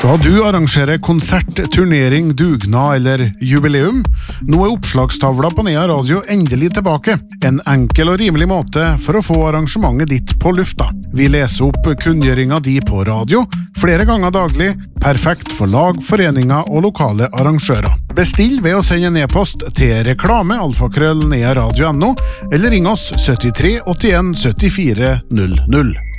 Skal du arrangere konsert, turnering, dugnad eller jubileum? Nå oppslagstavla på Nea Radio endelig tilbake. En enkel og rimelig måte for å få arrangementet ditt på lufta. Vi leser opp kunngjøringa di på radio, flere ganger daglig, perfekt for lag, foreninger og lokale arrangører. Bestill ved å sende en e-post til reklame@nearadio.no eller ring oss 73 81 74 00.